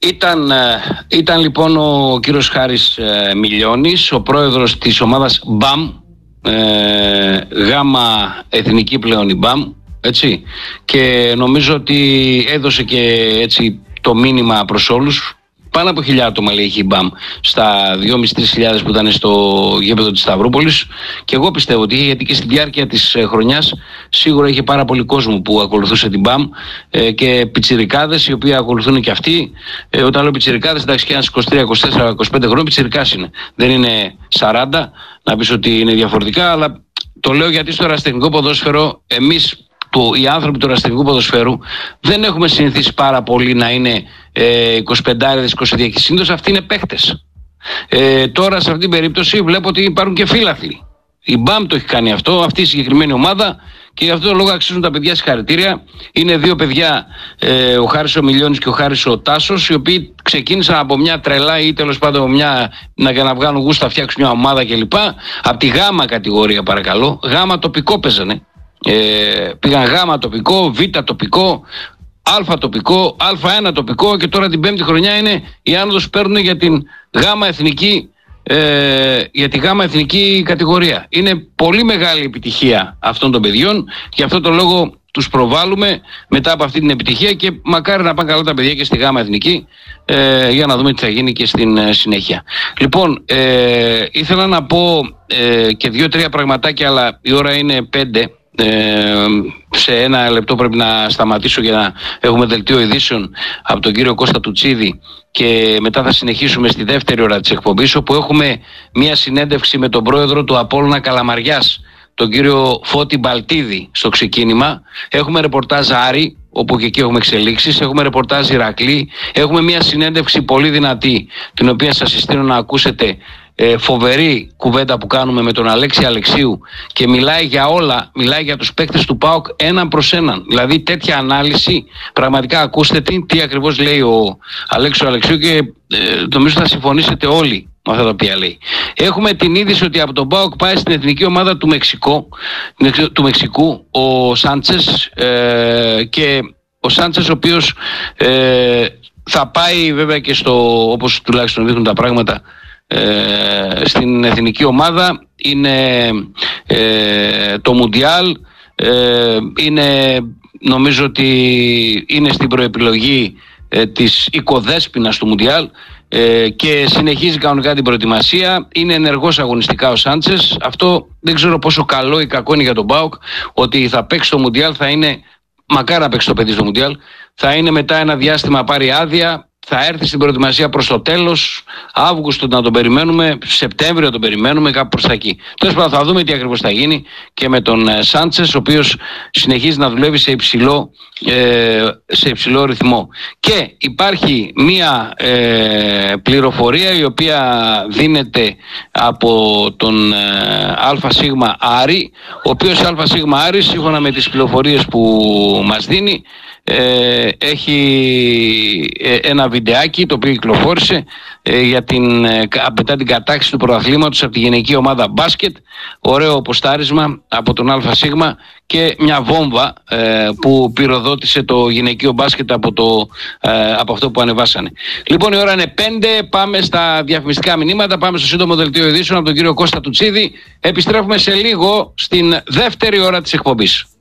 Ήταν λοιπόν ο κύριος Χάρης Μιλιώνης, ο πρόεδρος της ομάδας BAM, γάμα εθνική πλέον η BAM, έτσι, και νομίζω ότι έδωσε και έτσι το μήνυμα προς όλους. Πάνω από 1.000 άτομα λέει η BAM στα 2.500-3.000 που ήταν στο γήπεδο της Σταυρούπολης, και εγώ πιστεύω ότι γιατί και στη διάρκεια της χρονιάς σίγουρα είχε πάρα πολύ κόσμο που ακολουθούσε την BAM και πιτσιρικάδες οι οποίοι ακολουθούν και αυτοί. Όταν λέω πιτσιρικάδες, εντάξει, και ένας 23, 24, 25 χρόνια πιτσιρικάς είναι, δεν είναι 40, να πεις ότι είναι διαφορετικά, αλλά το λέω γιατί στο ερασιτεχνικό ποδόσφαιρο εμείς οι άνθρωποι του ερασιτεχνικού ποδοσφαίρου δεν έχουμε συνηθίσει πάρα πολύ να είναι 25-22, συνήθως αυτοί είναι παίχτες. Τώρα σε αυτήν την περίπτωση βλέπω ότι υπάρχουν και φίλαθλοι. Η BAM το έχει κάνει αυτό, αυτή η συγκεκριμένη ομάδα, και γι' αυτό το λόγο αξίζουν τα παιδιά συγχαρητήρια. Είναι δύο παιδιά, ο Χάρης ο Μιλιώνης και ο Χάρης ο Τάσος, οι οποίοι ξεκίνησαν από μια τρελά ή τέλος πάντων να βγάλουν γούστα, φτιάξουν μια ομάδα κλπ. Από τη γάμα κατηγορία, παρακαλώ, γάμα τοπικό παίζανε. Πήγαν γάμα τοπικό, β τοπικό, α τοπικό, α1 τοπικό, και τώρα την 5η χρονιά είναι οι άνοδος παίρνουν για την γάμα εθνική, για τη γάμα εθνική κατηγορία. Είναι πολύ μεγάλη επιτυχία αυτών των παιδιών, γι' αυτό το λόγο τους προβάλλουμε μετά από αυτή την επιτυχία, και μακάρι να πάνε καλά τα παιδιά και στη γάμα εθνική, για να δούμε τι θα γίνει και στην συνέχεια. Λοιπόν, ήθελα να πω και 2-3 πραγματάκια, αλλά η ώρα είναι 5. Σε 1 λεπτό πρέπει να σταματήσω για να έχουμε δελτίο ειδήσεων από τον κύριο Κώστα Τουτσίδη, και μετά θα συνεχίσουμε στη δεύτερη ώρα της εκπομπής, όπου έχουμε μια συνέντευξη με τον πρόεδρο του Απόλλωνα Καλαμαριάς, τον κύριο Φώτη Μπαλτίδη, στο ξεκίνημα. Έχουμε ρεπορτάζ Άρη, όπου και εκεί έχουμε εξελίξεις, έχουμε ρεπορτάζ Ηρακλή, έχουμε μια συνέντευξη πολύ δυνατή, την οποία σας συστήνω να ακούσετε. Φοβερή κουβέντα που κάνουμε με τον Αλέξη Αλεξίου, και μιλάει για όλα, μιλάει για τους παίκτες του ΠΑΟΚ έναν προς έναν, δηλαδή τέτοια ανάλυση, πραγματικά ακούστε τι ακριβώς λέει ο Αλέξης Αλεξίου, και νομίζω θα συμφωνήσετε όλοι με αυτά τα οποία λέει. Έχουμε την είδηση ότι από τον ΠΑΟΚ πάει στην εθνική ομάδα του Μεξικού ο Σάντσες, και ο Σάντσες ο οποίος θα πάει βέβαια και όπως τουλάχιστον δείχνουν τα πράγματα, στην εθνική ομάδα. Είναι το Μουντιάλ, νομίζω ότι είναι στην προεπιλογή της οικοδέσποινας του Μουντιάλ, και συνεχίζει κανονικά την προετοιμασία. Είναι ενεργός αγωνιστικά ο Σάντσες. Αυτό δεν ξέρω πόσο καλό ή κακό είναι για τον ΠΑΟΚ, ότι θα παίξει το Μουντιάλ, θα είναι, μακάρι να παίξει το παιδί στο Μουντιάλ, θα είναι μετά ένα διάστημα πάρει άδεια, θα έρθει στην προετοιμασία προς το τέλος Αύγουστο να τον περιμένουμε, Σεπτέμβριο να τον περιμένουμε, κάπου προς τα εκεί. Τέλος πάντων, θα δούμε τι ακριβώς θα γίνει και με τον Σάντσες, ο οποίος συνεχίζει να δουλεύει σε υψηλό ρυθμό. Και υπάρχει μία πληροφορία η οποία δίνεται από τον ΑΣ Άρη, ο οποίος ΑΣ Άρη, σύμφωνα με τις πληροφορίες που μας δίνει, έχει ένα βιντεάκι το οποίο κυκλοφόρησε μετά την κατάκτηση του πρωταθλήματος από τη γυναική ομάδα μπάσκετ. Ωραίο ποστάρισμα από τον ΑΣ και μια βόμβα που πυροδότησε το γυναικείο μπάσκετ από αυτό που ανεβάσανε. Λοιπόν, η ώρα είναι 5, πάμε στα διαφημιστικά μηνύματα, πάμε στο σύντομο δελτίο ειδήσεων από τον κύριο Κώστα Τουτσίδη. Επιστρέφουμε σε λίγο στην δεύτερη ώρα της εκπομπής.